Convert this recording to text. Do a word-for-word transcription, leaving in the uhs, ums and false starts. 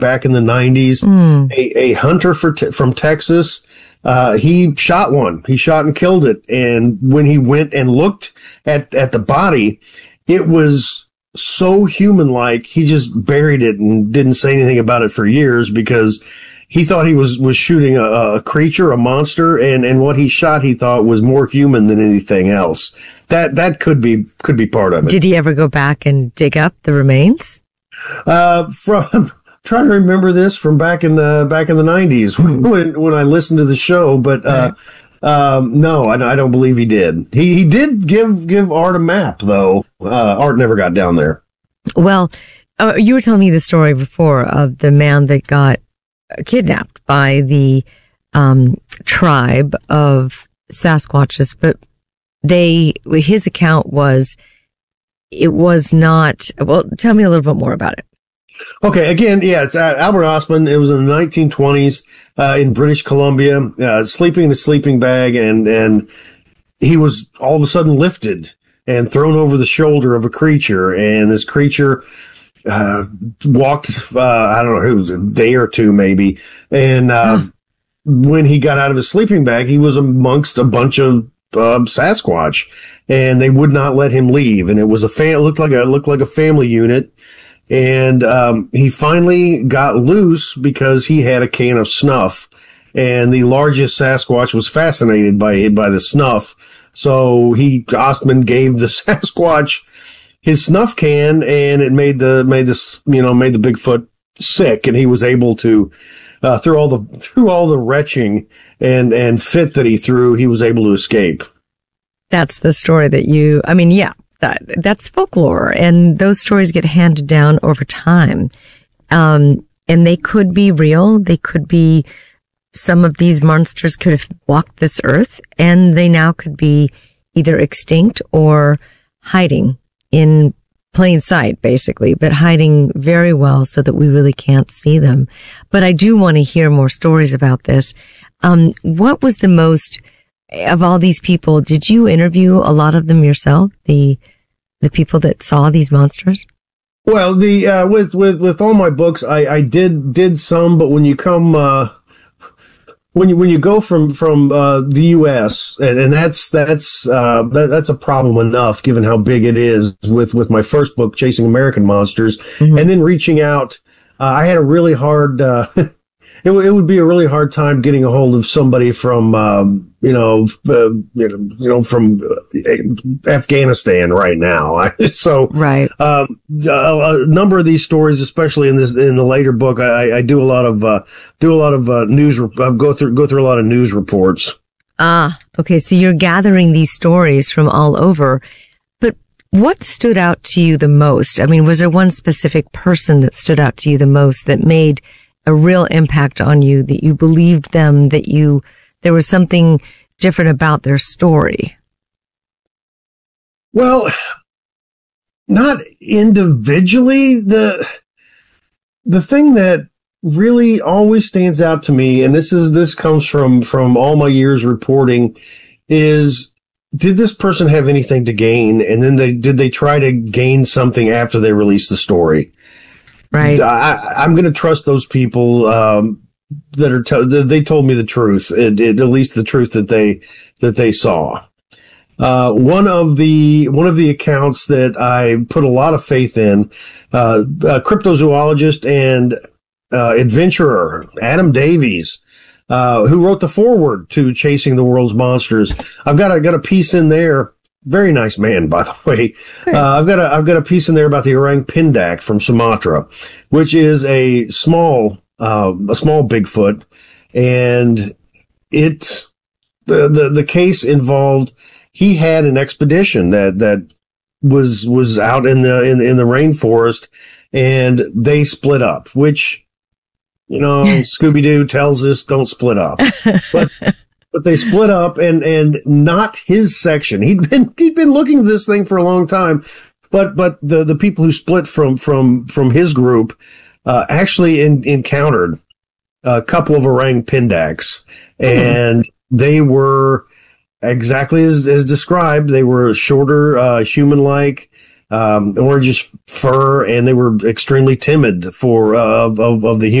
back in the nineties. Mm. A, a hunter for te- from Texas. Uh, he shot one. He shot and killed it. And when he went and looked at, at the body, it was so human-like. He just buried it and didn't say anything about it for years because he thought he was, was shooting a, a creature, a monster, and, and what he shot he thought was more human than anything else. That, that could be, could be part of it. Did he ever go back and dig up the remains? Uh, from, trying to remember this from back in the back in the nineties when when, when I listened to the show, but uh, right. um, no, I, I don't believe he did. He he did give give Art a map though. Uh, Art never got down there. Well, uh, you were telling me the story before of the man that got kidnapped by the um, tribe of Sasquatches, but they his account was it was not. Well, tell me a little bit more about it. Okay, again, yeah, it's uh, Albert Ostman. It was in the nineteen twenties uh, in British Columbia, uh, sleeping in a sleeping bag, and and he was all of a sudden lifted and thrown over the shoulder of a creature, and this creature uh, walked, uh, I don't know, it was a day or two maybe, and uh, huh. when he got out of his sleeping bag, he was amongst a bunch of uh, Sasquatch, and they would not let him leave, and it was a fan, it looked like a looked like a family unit. And um, he finally got loose because he had a can of snuff, and the largest Sasquatch was fascinated by by the snuff. So he Ostman gave the Sasquatch his snuff can, and it made the made this you know made the Bigfoot sick, and he was able to uh, through all the through all the retching and and fit that he threw, he was able to escape. That's the story that you. I mean, yeah. That, that's folklore, and those stories get handed down over time. Um, and they could be real. They could be, some of these monsters could have walked this earth, and they now could be either extinct or hiding in plain sight, basically, but hiding very well so that we really can't see them. But I do want to hear more stories about this. Um, what was the most, of all these people, did you interview a lot of them yourself? The the people that saw these monsters? Well, the uh, with with with all my books, I, I did did some, but when you come uh, when you when you go from from uh, the U S and, and that's that's uh, that, that's a problem enough, given how big it is. With with my first book, Chasing American Monsters, mm-hmm. and then reaching out, uh, I had a really hard. Uh, It, w- it would be a really hard time getting a hold of somebody from, um, you know, uh, you know, you know, from uh, Afghanistan right now. so, right. Um, a, a number of these stories, especially in this, in the later book, I, I do a lot of, uh, do a lot of, uh, news, re- I go through, go through a lot of news reports. Ah, okay. So you're gathering these stories from all over, but what stood out to you the most? I mean, was there one specific person that stood out to you the most that made a real impact on you, that you believed them, that you, there was something different about their story? Well, not individually. The, the thing that really always stands out to me, and this is, this comes from, from all my years reporting, is did this person have anything to gain? And then they, did they try to gain something after they released the story? Right. I, I'm going to trust those people um, that are. T- they told me the truth, it, it, at least the truth that they that they saw. Uh, one of the one of the accounts that I put a lot of faith in, uh, a cryptozoologist and uh, adventurer Adam Davies, uh, who wrote the foreword to Chasing the World's Monsters. I've got I got a piece in there. Very nice man, by the way. Uh, I've got a, I've got a piece in there about the orang pindak from Sumatra, which is a small, uh, a small Bigfoot. And it, the, the, the case involved, he had an expedition that, that was, was out in the, in, in the rainforest, and they split up, which, you know, Scooby-Doo tells us don't split up. But, But they split up, and, and not his section. He'd been, he'd been looking at this thing for a long time, but, but the, the people who split from, from, from his group, uh, actually in, encountered a couple of orang pindaks, and mm-hmm. they were exactly as, as described. They were shorter, uh, human-like, um, orangish fur, and they were extremely timid for uh, of, of of the